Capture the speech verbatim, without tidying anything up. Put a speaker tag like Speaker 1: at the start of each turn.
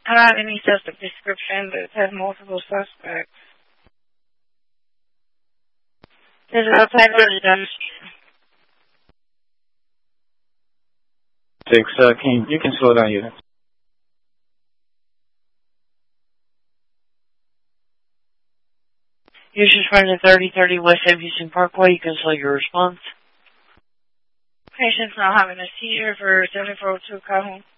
Speaker 1: Uh, any suspect description that has multiple suspects. There's a type of reduction.
Speaker 2: Six, uh, can, you can slow down units.
Speaker 3: Users running thirty thirty West Sam Houston Parkway. You can slow your response.
Speaker 1: Patient's now having a seizure for seven four oh two, call home.